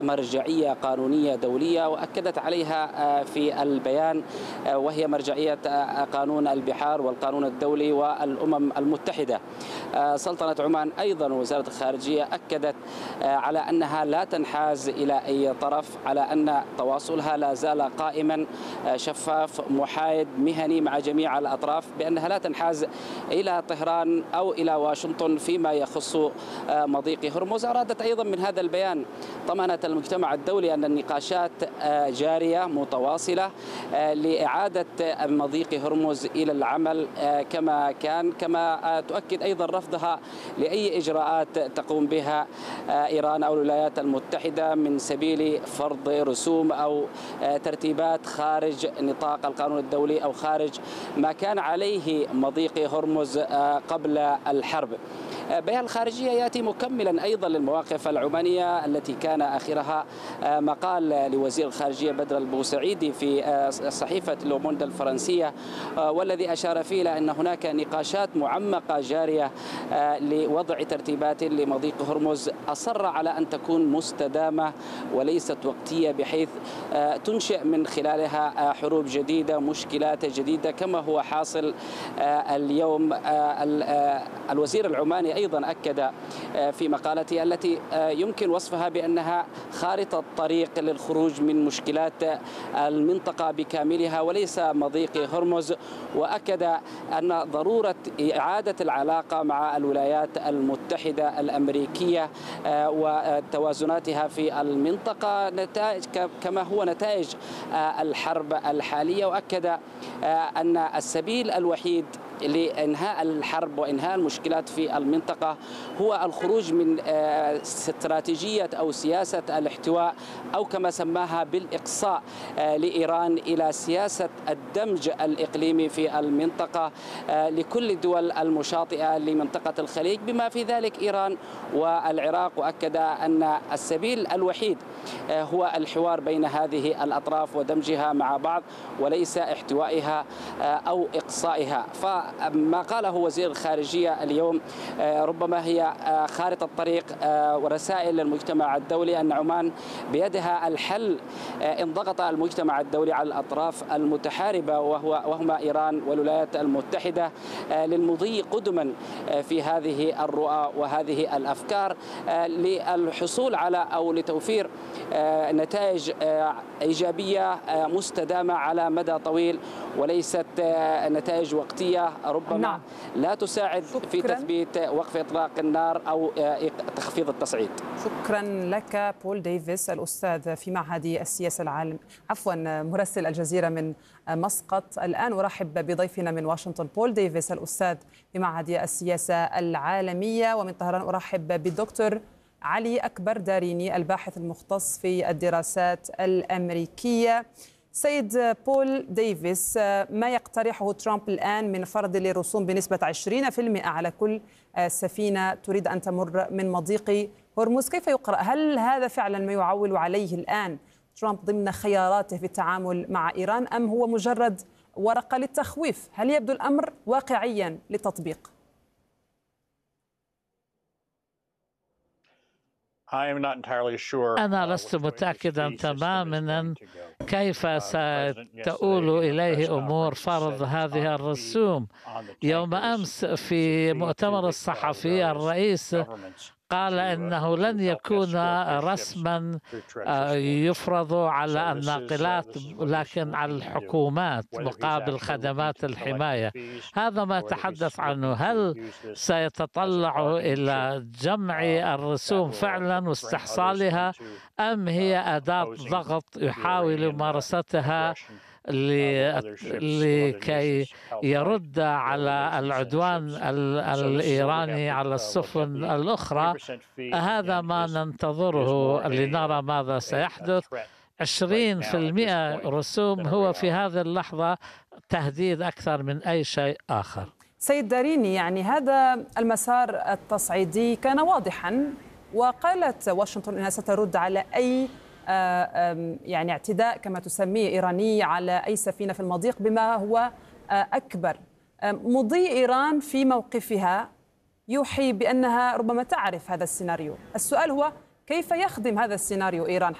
مرجعية قانونية دولية وأكدت عليها في البيان، وهي مرجعية قانون البحار والقانون الدولي والأمم المتحدة. سلطنة عمان أيضا وزارة الخارجية أكدت على أنها لا تنحاز إلى أي طرف، على أن تواصلها لا زال قائما شفاف محايد مهني مع جميع الأطراف، بأنها لا تنحاز إلى طهران أو إلى واشنطن فيما يخص مضيق هرمز. أرادت أيضا من هذا البيان طمأنت المجتمع الدولي أن النقاشات جارية متواصلة لإعادة مضيق هرمز إلى العمل كما كان، كما تؤكد أيضا رفضها لأي إجراءات تقوم بها إيران أو الولايات المتحدة من سبيل فرض رسوم أو ترتيبات خارج نطاق القانون الدولي أو خارج ما كان عليه مضيق هرمز قبل الحرب. بيان الخارجية يأتي مكملا أيضا للمواقف العمانية التي كان آخرها مقال لوزير الخارجية بدر البوسعيدي في صحيفة لوموند الفرنسية، والذي أشار فيه إلى أن هناك نقاشات معمقة جارية لوضع ترتيبات لمضيق هرمز، أصر على أن تكون مستدامة وليست وقتية بحيث تنشئ من خلالها حروب جديدة، مشكلات جديدة كما هو حاصل اليوم. الوزير العماني أيضا أكد في مقالته التي يمكن وصفها بأنها خارطة طريق للخروج من مشكلات المنطقة بكاملها وليس مضيق هرمز، وأكد أن ضرورة إعادة العلاقة مع الولايات المتحدة الأمريكية وتوازناتها في المنطقة نتائج كما هو نتائج الحرب الحالية، وأكد أن السبيل الوحيد لإنهاء الحرب وإنهاء المشكلات في المنطقة هو الخروج من استراتيجية أو سياسة الاحتواء أو كما سماها بالإقصاء لإيران إلى سياسة الدمج الإقليمي في المنطقة لكل الدول المشاطئة لمنطقة الخليج بما في ذلك إيران والعراق. وأكد أن السبيل الوحيد هو الحوار بين هذه الأطراف ودمجها مع بعض وليس احتوائها أو إقصائها. فما قاله وزير الخارجية اليوم ربما هي خارطة طريق ورسائل للمجتمع الدولي أن عمان بيدها الحل إن ضغط المجتمع الدولي على الأطراف المتحاربة وهما إيران والولايات المتحدة للمضي قدما في هذه الرؤى وهذه الأفكار للحصول على أو لتوفير نتائج إيجابية مستدامة على مدى طويل وليست نتائج وقتية ربما لا تساعد في تثبيت وقف إطلاق النار أو تخفيض التصعيد. شكرا لك بول ديفيس الأستاذ في معهد السياسة العالم مراسل الجزيرة من مسقط. الآن أرحب بضيفنا من واشنطن بول ديفيس الأستاذ في معهد السياسة العالمية، ومن طهران أرحب بالدكتور علي أكبر داريني الباحث المختص في الدراسات الأمريكية. سيد بول ديفيس، ما يقترحه ترامب الآن من فرض للرسوم بنسبة 20% على كل سفينة تريد أن تمر من مضيق هرمز، كيف يقرأ؟ هل هذا فعلا ما يعول عليه الآن ترامب ضمن خياراته في التعامل مع إيران، أم هو مجرد ورقة للتخويف؟ هل يبدو الأمر واقعيا للتطبيق؟ أنا لست متأكدا تماما كيف ستؤول إليه أمور فرض هذه الرسوم. يوم أمس في مؤتمر الصحفي الرئيس قال إنه لن يكون رسما يفرض على الناقلات لكن على الحكومات مقابل خدمات الحماية. هذا ما تحدث عنه. هل سيتطلع إلى جمع الرسوم فعلا واستحصالها، أم هي أداة ضغط يحاول ممارستها لكي يرد على العدوان الإيراني على السفن الأخرى؟ هذا ما ننتظره لنرى ماذا سيحدث. 20% رسوم هو في هذه اللحظة تهديد أكثر من أي شيء آخر. سيد داريني، يعني هذا المسار التصعيدي كان واضحا، وقالت واشنطن أنها سترد على أي يعني اعتداء كما تسميه إيراني على أي سفينة في المضيق بما هو أكبر. مضي إيران في موقفها يوحي بأنها ربما تعرف هذا السيناريو. السؤال هو كيف يخدم هذا السيناريو إيران